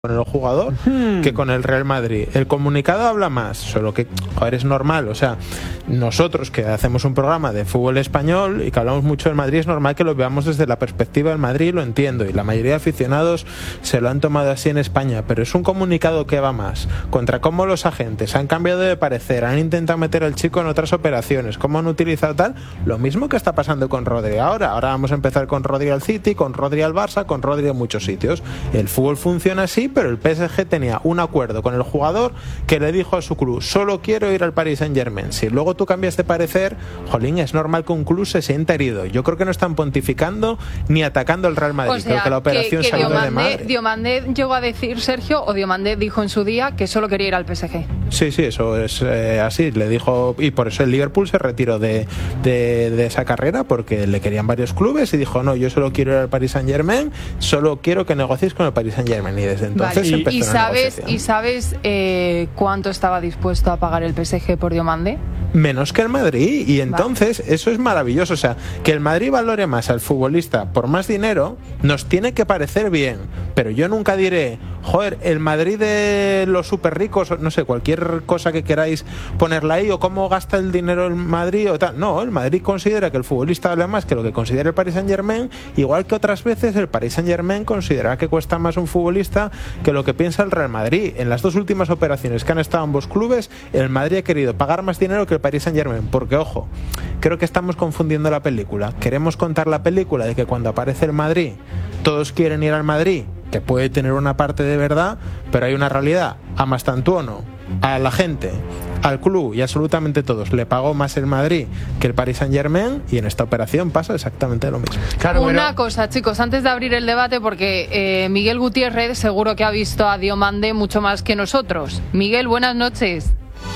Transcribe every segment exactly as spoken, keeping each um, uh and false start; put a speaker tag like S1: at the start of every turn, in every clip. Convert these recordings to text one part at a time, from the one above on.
S1: con el jugador hmm. que con el Real Madrid. El comunicado habla más, solo que, joder, es normal. O sea, nosotros que hacemos un programa de fútbol español y que hablamos mucho del Madrid, es normal que lo veamos desde la perspectiva del Madrid, lo entiendo, y la mayoría de aficionados se lo han tomado así en España, pero es un comunicado que va más contra cómo los agentes han cambiado de parecer, han intentado meter al chico en otras operaciones, cómo han utilizado tal, lo mismo que está pasando con Rodri ahora. Ahora vamos a empezar con Rodri al City, con Rodri al Barça, con Rodri en muchos sitios. El fútbol funciona así, pero el P S G tenía un acuerdo con el jugador que le dijo a su club: solo quiero ir al Paris Saint-Germain. Si luego tú cambias de parecer, jolín, es normal que un club se sienta herido. Yo creo que no están pontificando ni atacando al Real Madrid.
S2: O sea,
S1: creo que la operación
S2: que, que
S1: salió
S2: Diomandé,
S1: de madre.
S2: Diomandé llegó a decir, Sergio, o Diomandé dijo en su día que solo quería ir al P S G.
S1: Sí, sí, eso es eh, así. Le dijo, y por eso el Liverpool se retiró de, de, de esa carrera, porque le querían varios clubes y dijo: no, yo solo quiero ir al Paris Saint-Germain, solo quiero que negociéis con el Paris Saint-Germain. Y desde entonces
S2: vale.
S1: empezó
S2: ¿Y, y
S1: una
S2: sabes,
S1: negociación.
S2: ¿Y sabes eh, cuánto estaba dispuesto a pagar el P S G por Diomandé?
S1: Menos que el Madrid, y entonces vale. Eso es maravilloso. O sea, que el Madrid valore más al futbolista por más dinero nos tiene que parecer bien, pero yo nunca diré: joder, el Madrid de los súper ricos, no sé, cualquier cosa que queráis ponerla ahí, o cómo gasta el dinero el Madrid o tal. No, el Madrid considera que el futbolista vale más que lo que considera el Paris Saint-Germain, igual que otras veces el Paris Saint-Germain considera que cuesta más un futbolista que lo que piensa el Real Madrid. En las dos últimas operaciones que han estado ambos clubes, el Madrid ha querido pagar más dinero que el Paris Saint-Germain, porque, ojo, creo que estamos confundiendo la película. Queremos contar la película de que cuando aparece el Madrid todos quieren ir al Madrid, que puede tener una parte de verdad, pero hay una realidad. Amas tanto o no, a la gente, al club y absolutamente todos le pagó más el Madrid que el Paris Saint-Germain, y en esta operación pasa exactamente lo mismo.
S2: Claro, una bueno. cosa, chicos, antes de abrir el debate, porque eh, Miguel Gutiérrez seguro que ha visto a Diomandé mucho más que nosotros. Miguel, buenas noches.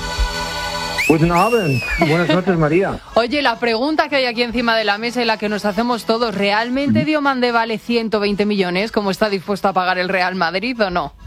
S3: Guten Abend. Buenas noches, María.
S2: Oye, la pregunta que hay aquí encima de la mesa y la que nos hacemos todos: ¿realmente Diomandé vale ciento veinte millones como está dispuesto a pagar el Real Madrid o no?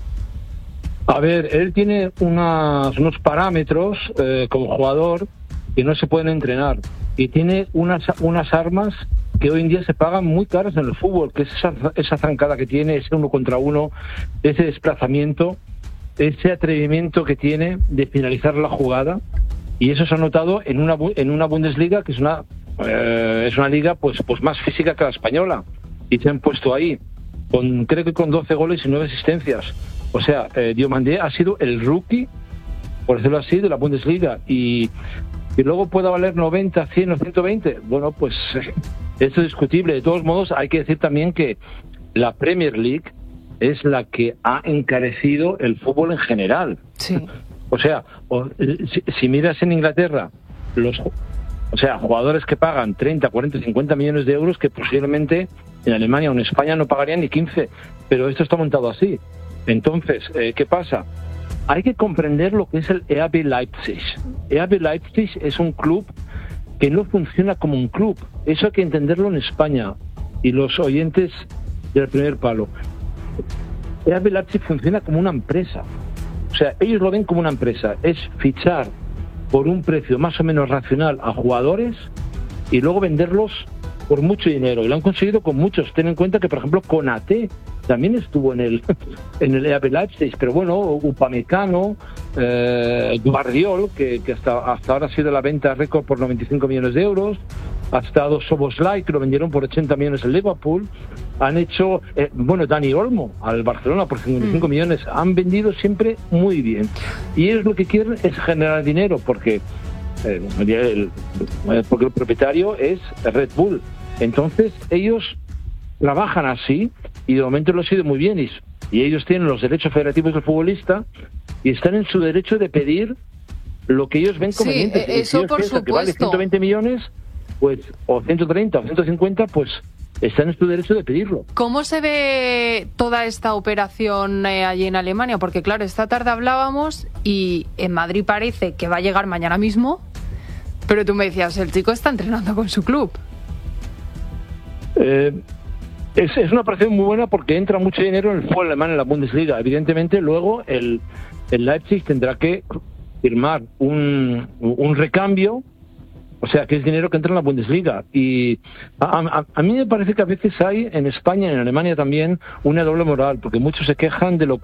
S3: A ver, él tiene unas, unos parámetros eh, como jugador que no se pueden entrenar, y tiene unas, unas armas que hoy en día se pagan muy caras en el fútbol, que es esa, esa zancada que tiene, ese uno contra uno, ese desplazamiento, ese atrevimiento que tiene de finalizar la jugada, y eso se ha notado en una en una Bundesliga que es una eh, es una liga pues pues más física que la española, y se han puesto ahí con, creo que con doce goles y nueve asistencias. O sea, eh, Diomandé ha sido el rookie, por decirlo así, de la Bundesliga, y, y luego pueda valer noventa, cien o ciento veinte. Bueno, pues eh, esto es discutible. De todos modos, hay que decir también que la Premier League es la que ha encarecido el fútbol en general.
S2: Sí.
S3: O sea, o, si, si miras en Inglaterra, los, o sea, jugadores que pagan treinta, cuarenta, cincuenta millones de euros, que posiblemente en Alemania o en España no pagarían ni quince, pero esto está montado así. Entonces, eh, ¿qué pasa? Hay que comprender lo que es el E A B Leipzig. E A B Leipzig es un club que no funciona como un club. Eso hay que entenderlo en España, y los oyentes del primer palo. E A B Leipzig funciona como una empresa. O sea, ellos lo ven como una empresa. Es fichar por un precio más o menos racional a jugadores y luego venderlos por mucho dinero. Y lo han conseguido con muchos. Ten en cuenta que, por ejemplo, Konaté también estuvo en el en el E A B Leipzig, pero bueno, Upamecano, eh, Guardiol, que, que hasta, hasta ahora ha sido la venta récord por noventa y cinco millones de euros. Ha estado Szoboszlai, que lo vendieron por ochenta millones en Liverpool. Han hecho, eh, bueno, Dani Olmo al Barcelona por cincuenta y cinco mm. millones. Han vendido siempre muy bien. Y ellos lo que quieren es generar dinero, porque, eh, el, porque el propietario es Red Bull. Entonces, ellos trabajan así, y de momento lo ha sido muy bien. Y, y ellos tienen los derechos federativos del futbolista, y están en su derecho de pedir lo que ellos ven conveniente.
S2: Sí, eso si por supuesto.
S3: Que vale ciento veinte millones, pues, o ciento treinta o ciento cincuenta, pues están en su derecho de pedirlo.
S2: ¿Cómo se ve toda esta operación eh, allí en Alemania? Porque claro, esta tarde hablábamos y en Madrid parece que va a llegar mañana mismo, pero tú me decías, el chico está entrenando con su club.
S3: Eh, es, es una operación muy buena porque entra mucho dinero en el fútbol alemán, en la Bundesliga. Evidentemente luego el, el Leipzig tendrá que firmar un, un recambio. O sea, que es dinero que entra en la Bundesliga. Y a, a, a mí me parece que a veces hay en España y en Alemania también una doble moral, porque muchos se quejan de lo